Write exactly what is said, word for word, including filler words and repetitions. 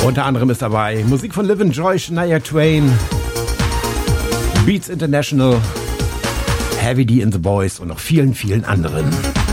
Unter anderem ist dabei Musik von Liv and Joy, Shania Twain, Beats International, Heavy D and the Boys und noch vielen, vielen anderen.